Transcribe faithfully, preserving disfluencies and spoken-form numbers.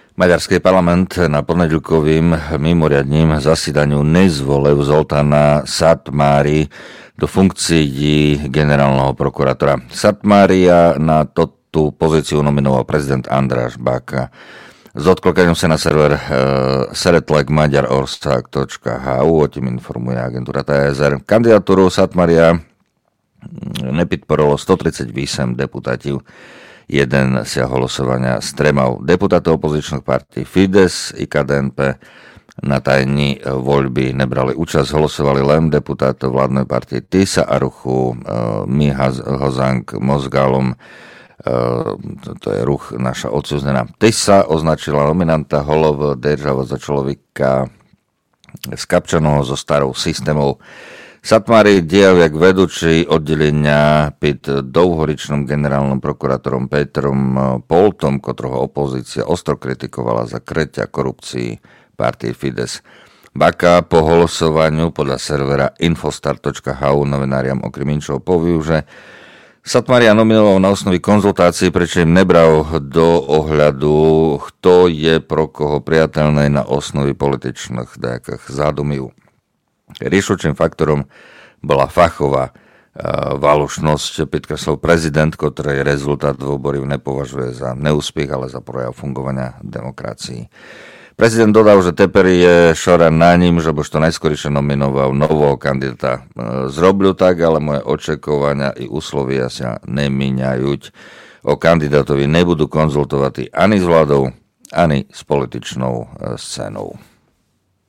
Maďarský parlament na ponedeľkovým mimoriadnym zasedaniu nezvolil Zoltána Szatmári do funkcií generálneho prokurátora. Szatmária na tú pozíciu nominoval prezident András Baka. S odklokaním sa na server e, seretlek magyarország bodka há u, o tým informuje agentúra té es er. Kandidatúru Szatmária nepodporilo stotridsaťosem deputátiv. Jeden sa hlasovania s trema deputátov opozičných partí Fides i ká dé en pé. Na tajní voľby nebrali účasť, hlasovali len deputátov vládnej partie Tisa a ruchu Miha Hozang Mozgalom. To je ruch naša odsúznená. Tisa označila nominanta Holov Država za človeka skapčaného zo starou systémov. Szatmári diel jak vedúci oddelenia pred dlhoričným generálnym prokurátorom Petrom Poltom, ktorého opozícia ostro kritikovala za kreťa korupcii partie Fides. Baka po hlasovaniu podľa servera infostar bodka há u novináriam okrem inčov povie, že Szatmária nominoval na osnovi konzultácií, prečo im nebral do ohľadu, kto je pro koho priateľné na osnovi političných nejakých zádumiv. Riešujúcim faktorom bola fachová uh, válušnosť, podkreslil prezident, ktorý rezultát voľby nepovažuje za neúspech, ale za projav fungovania demokracii. Prezident dodal, že teper je šora na ním, že bo što najskorejšie nominoval nového kandidáta. Zrobil tak, ale moje očakovania i uslovia sa nemíňajú. O kandidátovi nebudú konzultovať ani s vládou, ani s političnou scénou.